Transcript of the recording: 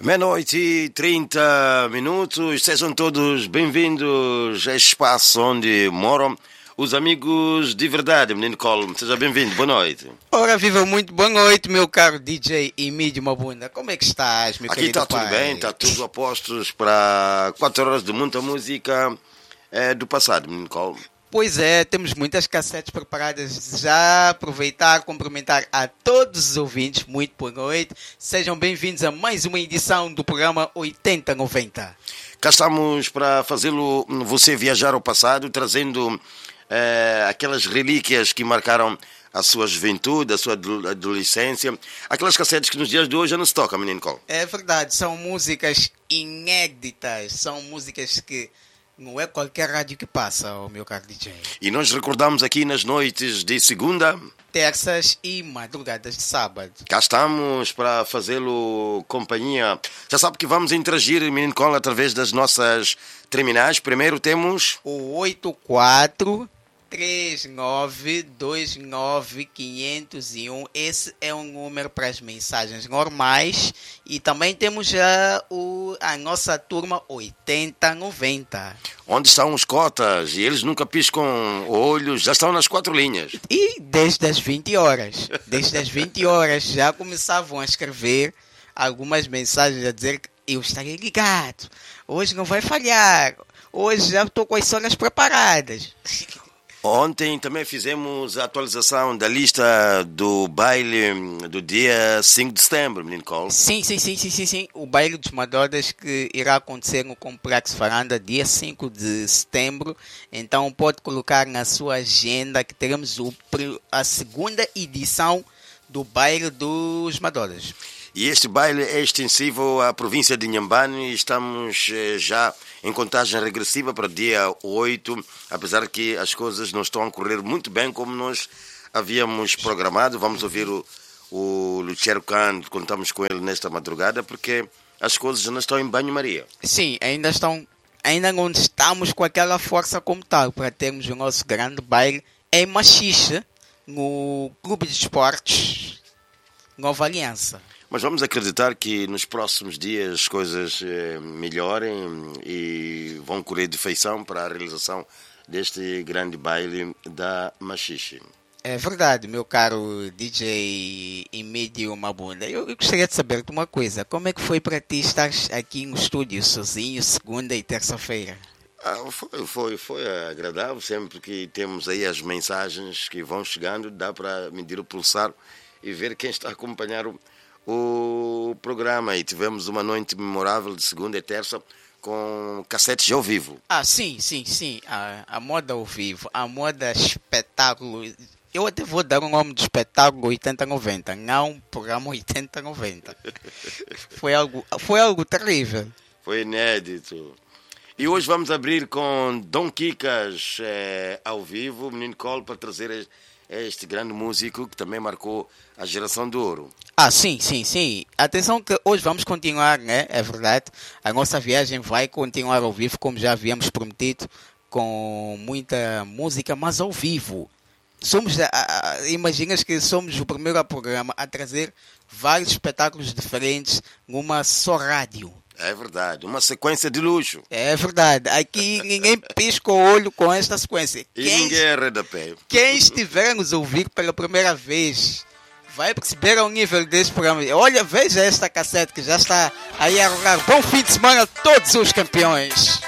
Meia-noite e 30 minutos, sejam todos bem-vindos a este espaço onde moram os amigos de verdade, menino Colm. Seja bem-vindo, boa noite. Ora, viva, muito boa noite, meu caro DJ Emílio Mabunda. Como é que estás, meu Aqui querido pai? Aqui está tudo bem, está tudo a postos para 4 horas de muita música do passado, menino Colm. Pois é, temos muitas cassetes preparadas. Já aproveitar, cumprimentar a todos os ouvintes. Muito boa noite. Sejam bem-vindos a mais uma edição do programa 8090. Cá estamos para fazê-lo você viajar ao passado, trazendo aquelas relíquias que marcaram a sua juventude, a sua adolescência. Aquelas cassetes que nos dias de hoje já não se tocam, menino Colm. É verdade, são músicas inéditas. São músicas que não é qualquer rádio que passa, o meu caro DJ. E nós recordamos aqui nas noites de segunda, terças e madrugadas de sábado. Cá estamos para fazê-lo companhia. Já sabe que vamos interagir, menino Colm, através das nossas terminais. Primeiro temos o 843929 Esse é um número para as mensagens normais. E também temos já a nossa turma 8090. Onde estão os cotas? E eles nunca piscam olhos, já estão nas 4 linhas. E desde as 20 horas. Desde as 20 horas já começavam a escrever algumas mensagens a dizer que eu estarei ligado. Hoje não vai falhar. Hoje já estou com as sonas preparadas. Ontem também fizemos a atualização da lista do baile do dia 5 de setembro, menino Colm. Sim. O baile dos Madodas que irá acontecer no Complexo Varanda, dia 5 de setembro. Então pode colocar na sua agenda que teremos a segunda edição do baile dos Madodas. E este baile é extensivo à província de Inhambane. Estamos já em contagem regressiva para o dia 8, apesar que as coisas não estão a correr muito bem como nós havíamos programado. Vamos ouvir o Luciano Khan, contamos com ele nesta madrugada, porque as coisas já não estão em banho-maria. Sim, ainda não estamos com aquela força como tal para termos o nosso grande baile em Machixe, no Clube de Esportes Nova Aliança. Mas vamos acreditar que nos próximos dias as coisas melhorem e vão correr de feição para a realização deste grande baile da Machixe. É verdade, meu caro DJ Emílio Mabunda. Eu gostaria de saber de uma coisa. Como é que foi para ti estar aqui no estúdio sozinho, segunda e terça-feira? Foi agradável. Sempre que temos aí as mensagens que vão chegando, dá para medir o pulsar e ver quem está a acompanhar o programa. E tivemos uma noite memorável de segunda e terça com cassetes ao vivo. Sim. A moda ao vivo, a moda espetáculo. Eu até vou dar o nome de espetáculo 8090, não programa 8090. Foi algo terrível. Foi inédito. E hoje vamos abrir com Dom Kikas ao vivo, menino Colm, para trazer este grande músico que também marcou a geração de ouro. Sim. Atenção que hoje vamos continuar, né? É verdade. A nossa viagem vai continuar ao vivo, como já havíamos prometido, com muita música, mas ao vivo. Imaginas que somos o primeiro programa a trazer vários espetáculos diferentes numa só rádio. É verdade, uma sequência de luxo. É verdade, aqui ninguém pisca o olho com esta sequência. Ninguém arreda pé. Quem estiver a nos ouvir pela primeira vez vai perceber ao nível deste programa. Olha, veja esta cassete que já está aí a rolar. Bom fim de semana a todos os campeões.